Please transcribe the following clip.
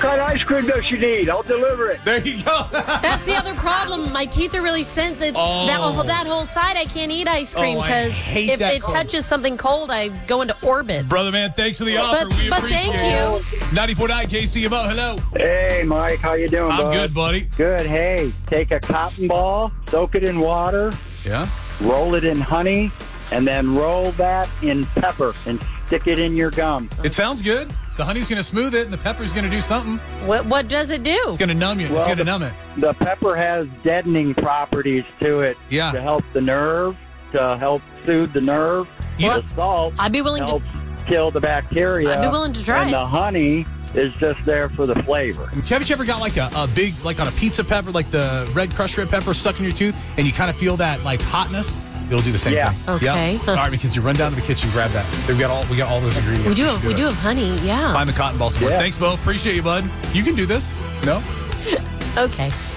kind of ice cream does she need? I'll deliver it. There you go. That's the other problem. My teeth are really sensitive. That whole side, I can't eat ice cream because if it touches something cold, I go into orbit. Brother, man, thanks for the offer. We appreciate it. Thank you. 94.9 KCMO, hello. Hey, Mike, how you doing, I'm bud? good, buddy. Good. Hey, take a cotton ball, soak it in water, Yeah? roll it in honey, and then roll that in pepper and stick it in your gum. It sounds good. The honey's going to smooth it, and the pepper's going to do something. What does it do? It's going to numb you. Well, it's going to numb it. The pepper has deadening properties to it Yeah. to help the nerve, to help soothe the nerve. Well, The salt I'd be willing helps kill the bacteria. I'd be willing to try And it. the honey is just there for the flavor. Haven't you ever got like a big, like on a pizza pepper, like the red crushed red pepper stuck in your tooth, and you kind of feel that like hotness? It'll do the same thing. Okay. Yep. All right, McKenzie, run down to the kitchen, grab that. We got all those ingredients. We do have honey, yeah. Find the cotton ball somewhere. Yeah. Thanks, Bo. Appreciate you, bud. You can do this. No? Okay.